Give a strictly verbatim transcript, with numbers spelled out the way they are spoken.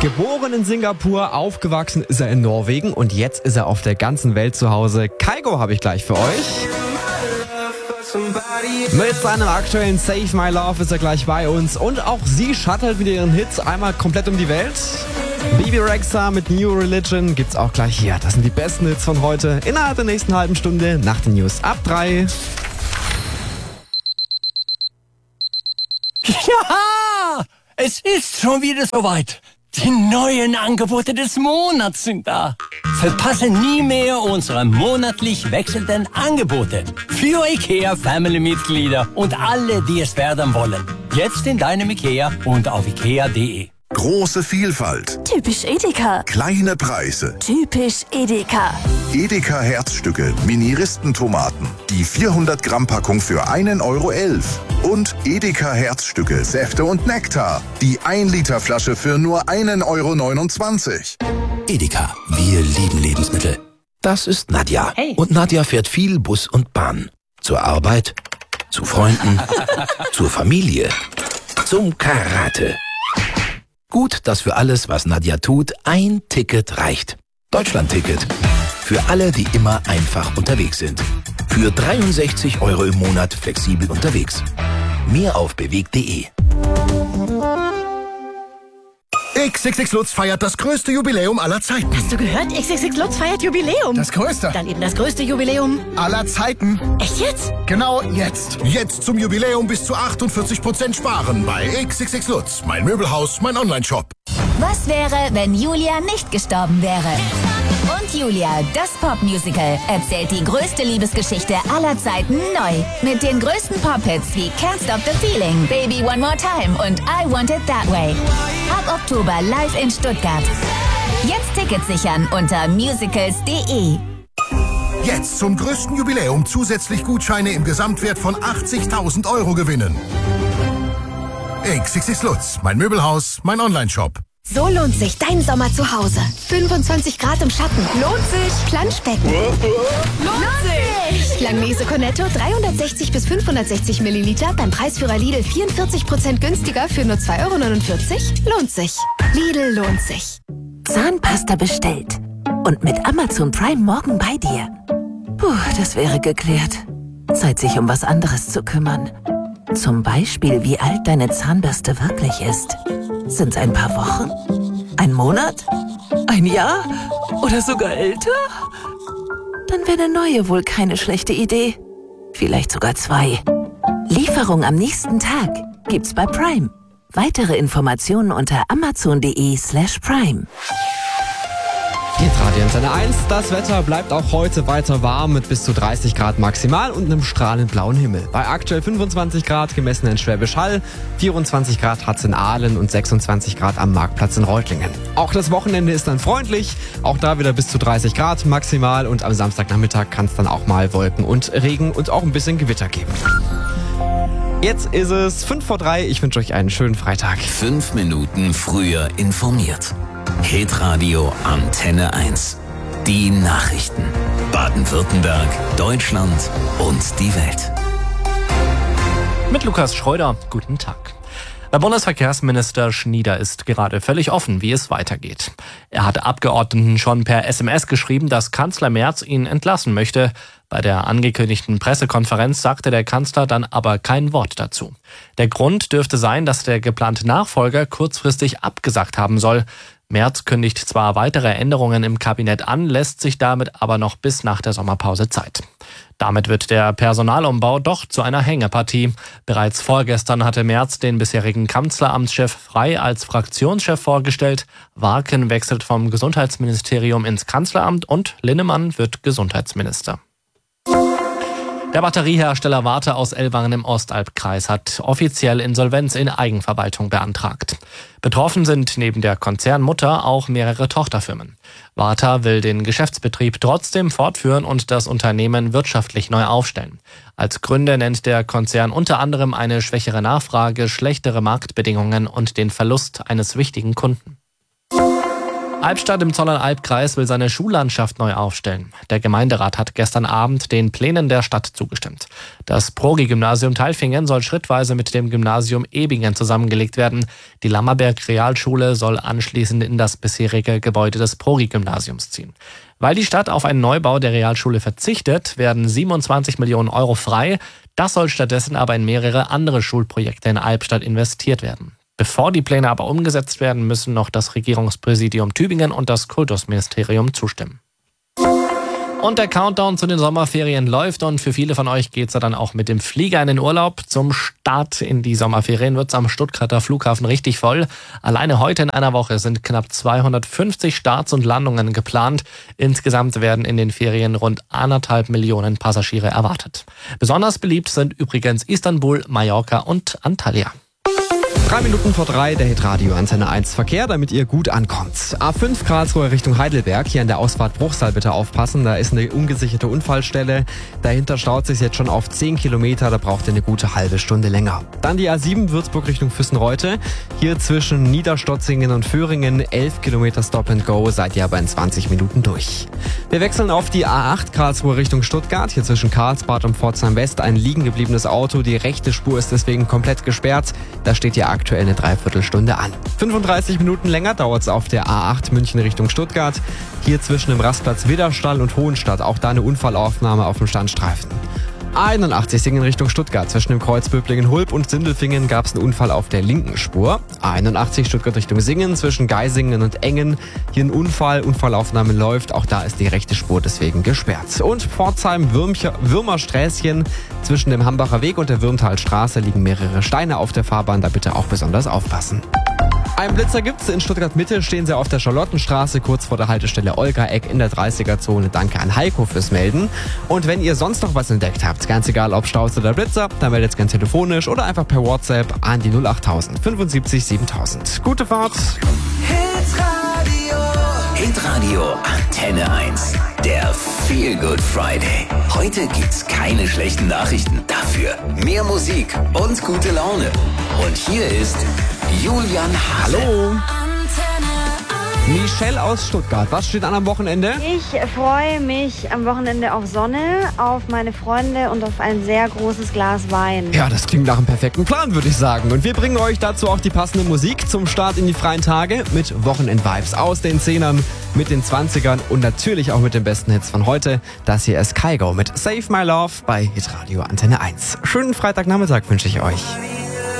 Geboren in Singapur, aufgewachsen ist er in Norwegen und jetzt ist er auf der ganzen Welt zu Hause. Kygo habe ich gleich für euch. Mit seinem aktuellen Save My Love ist er gleich bei uns und auch sie shuttelt mit ihren Hits einmal komplett um die Welt. Bebe Rexha mit New Religion gibt's auch gleich hier. Das sind die besten Hits von heute innerhalb der nächsten halben Stunde nach den News ab drei. Ja, es ist schon wieder soweit. Die neuen Angebote des Monats sind da. Verpasse nie mehr unsere monatlich wechselnden Angebote für IKEA Family-Mitglieder und alle, die es werden wollen. Jetzt in deinem IKEA und auf ikea punkt de. Große Vielfalt. Typisch Edeka. Kleine Preise. Typisch Edeka. Edeka Herzstücke Mini-Ristentomaten. Die vierhundert Gramm Packung für einen Euro elf. Und Edeka Herzstücke Säfte und Nektar. Die ein Liter Flasche für nur einen Euro neunundzwanzig. Edeka, wir lieben Lebensmittel. Das ist Nadja. Hey. Und Nadja fährt viel Bus und Bahn. Zur Arbeit, zu Freunden, zur Familie, zum Karate. Gut, dass für alles, was Nadja tut, ein Ticket reicht. Deutschland-Ticket. Für alle, die immer einfach unterwegs sind. Für dreiundsechzig Euro im Monat flexibel unterwegs. Mehr auf bewegt punkt de. X X X Lutz feiert das größte Jubiläum aller Zeiten. Hast du gehört? X X X Lutz feiert Jubiläum. Das größte. Dann eben das größte Jubiläum aller Zeiten. Echt jetzt? Genau jetzt. Jetzt zum Jubiläum bis zu achtundvierzig Prozent sparen bei X X X Lutz. Mein Möbelhaus, mein Online-Shop. Was wäre, wenn Julia nicht gestorben wäre? Und Julia, das Popmusical, erzählt die größte Liebesgeschichte aller Zeiten neu. Mit den größten Pop-Hits wie Can't Stop the Feeling, Baby One More Time und I Want It That Way. Ab Oktober live in Stuttgart. Jetzt Tickets sichern unter musicals punkt de. Jetzt zum größten Jubiläum zusätzlich Gutscheine im Gesamtwert von achtzigtausend Euro gewinnen. X X X Lutz, mein Möbelhaus, mein Online-Shop. So lohnt sich dein Sommer zu Hause. fünfundzwanzig Grad im Schatten. Lohnt sich. Planschbecken. Lohnt sich. Langnese Cornetto dreihundertsechzig bis fünfhundertsechzig Milliliter beim Preisführer Lidl vierundvierzig Prozent günstiger für nur zwei Euro neunundvierzig. Lohnt sich. Lidl lohnt sich. Zahnpasta bestellt. Und mit Amazon Prime morgen bei dir. Puh, das wäre geklärt. Zeit, sich um was anderes zu kümmern. Zum Beispiel, wie alt deine Zahnbürste wirklich ist. Sind's ein paar Wochen? Ein Monat? Ein Jahr? Oder sogar älter? Dann wäre eine neue wohl keine schlechte Idee. Vielleicht sogar zwei. Lieferung am nächsten Tag gibt's bei Prime. Weitere Informationen unter amazon punkt de slash prime. Hier Radio Antenne eins. Das Wetter bleibt auch heute weiter warm mit bis zu dreißig Grad maximal und einem strahlend blauen Himmel. Bei aktuell fünfundzwanzig Grad gemessen in Schwäbisch Hall, vierundzwanzig Grad hat's in Aalen und sechsundzwanzig Grad am Marktplatz in Reutlingen. Auch das Wochenende ist dann freundlich, auch da wieder bis zu dreißig Grad maximal und am Samstagnachmittag kann es dann auch mal Wolken und Regen und auch ein bisschen Gewitter geben. Jetzt ist es fünf vor drei, ich wünsche euch einen schönen Freitag. Fünf Minuten früher informiert. Hitradio Antenne eins. Die Nachrichten. Baden-Württemberg, Deutschland und die Welt. Mit Lukas Schreuder, guten Tag. Der Bundesverkehrsminister Schnieder ist gerade völlig offen, wie es weitergeht. Er hat Abgeordneten schon per S M S geschrieben, dass Kanzler Merz ihn entlassen möchte. Bei der angekündigten Pressekonferenz sagte der Kanzler dann aber kein Wort dazu. Der Grund dürfte sein, dass der geplante Nachfolger kurzfristig abgesagt haben soll. Merz kündigt zwar weitere Änderungen im Kabinett an, lässt sich damit aber noch bis nach der Sommerpause Zeit. Damit wird der Personalumbau doch zu einer Hängepartie. Bereits vorgestern hatte Merz den bisherigen Kanzleramtschef Frey als Fraktionschef vorgestellt. Warken wechselt vom Gesundheitsministerium ins Kanzleramt und Linnemann wird Gesundheitsminister. Der Batteriehersteller Varta aus Ellwangen im Ostalbkreis hat offiziell Insolvenz in Eigenverwaltung beantragt. Betroffen sind neben der Konzernmutter auch mehrere Tochterfirmen. Varta will den Geschäftsbetrieb trotzdem fortführen und das Unternehmen wirtschaftlich neu aufstellen. Als Gründe nennt der Konzern unter anderem eine schwächere Nachfrage, schlechtere Marktbedingungen und den Verlust eines wichtigen Kunden. Albstadt im Zollernalbkreis will seine Schullandschaft neu aufstellen. Der Gemeinderat hat gestern Abend den Plänen der Stadt zugestimmt. Das Progi-Gymnasium Tailfingen soll schrittweise mit dem Gymnasium Ebingen zusammengelegt werden. Die Lammerberg-Realschule soll anschließend in das bisherige Gebäude des Progi-Gymnasiums ziehen. Weil die Stadt auf einen Neubau der Realschule verzichtet, werden siebenundzwanzig Millionen Euro frei. Das soll stattdessen aber in mehrere andere Schulprojekte in Albstadt investiert werden. Bevor die Pläne aber umgesetzt werden, müssen noch das Regierungspräsidium Tübingen und das Kultusministerium zustimmen. Und der Countdown zu den Sommerferien läuft und für viele von euch geht's ja dann auch mit dem Flieger in den Urlaub. Zum Start in die Sommerferien wird's am Stuttgarter Flughafen richtig voll. Alleine heute in einer Woche sind knapp zweihundertfünfzig Starts und Landungen geplant. Insgesamt werden in den Ferien rund anderthalb Millionen Passagiere erwartet. Besonders beliebt sind übrigens Istanbul, Mallorca und Antalya. Drei Minuten vor drei, der Hitradio Antenne eins Verkehr, damit ihr gut ankommt. A fünf Karlsruhe Richtung Heidelberg, hier an der Ausfahrt Bruchsal bitte aufpassen, da ist eine ungesicherte Unfallstelle. Dahinter staut sich jetzt schon auf zehn Kilometer, da braucht ihr eine gute halbe Stunde länger. Dann die A sieben Würzburg Richtung Füssenreute, hier zwischen Niederstotzingen und Föhringen, elf Kilometer Stop and Go, seid ihr aber in zwanzig Minuten durch. Wir wechseln auf die A acht Karlsruhe Richtung Stuttgart, hier zwischen Karlsbad und Pforzheim West ein liegen gebliebenes Auto, die rechte Spur ist deswegen komplett gesperrt, da steht ihr aktuell eine Dreiviertelstunde an. fünfunddreißig Minuten länger dauert es auf der A acht München Richtung Stuttgart. Hier zwischen dem Rastplatz Widderstall und Hohenstadt. Auch da eine Unfallaufnahme auf dem Standstreifen. A einundachtzig Singen Richtung Stuttgart. Zwischen dem Kreuz Böblingen-Hulb und Sindelfingen gab es einen Unfall auf der linken Spur. A einundachtzig Stuttgart Richtung Singen. Zwischen Geisingen und Engen. Hier ein Unfall. Unfallaufnahme läuft. Auch da ist die rechte Spur deswegen gesperrt. Und Pforzheim-Würmersträßchen. Zwischen dem Hambacher Weg und der Würmtalstraße liegen mehrere Steine auf der Fahrbahn. Da bitte auch besonders aufpassen. Ein Blitzer gibt's. In Stuttgart-Mitte stehen sie auf der Charlottenstraße, kurz vor der Haltestelle Olga-Eck in der dreißiger-Zone. Danke an Heiko fürs Melden. Und wenn ihr sonst noch was entdeckt habt, ganz egal ob Staus oder Blitzer, dann meldet es gerne telefonisch oder einfach per WhatsApp an die null achttausend fünfundsiebzig siebentausend. Gute Fahrt! Hitradio Hitradio Antenne eins. Der Feel Good Friday. Heute gibt's keine schlechten Nachrichten. Dafür mehr Musik und gute Laune. Und hier ist Julian Hase. Hallo! Michelle aus Stuttgart, was steht an am Wochenende? Ich freue mich am Wochenende auf Sonne, auf meine Freunde und auf ein sehr großes Glas Wein. Ja, das klingt nach einem perfekten Plan, würde ich sagen. Und wir bringen euch dazu auch die passende Musik zum Start in die freien Tage mit Wochenend-Vibes aus den Zehnern, mit den Zwanzigern und natürlich auch mit den besten Hits von heute. Das hier ist Kygo mit Save My Love bei Hitradio Antenne eins. Schönen Freitagnachmittag wünsche ich euch.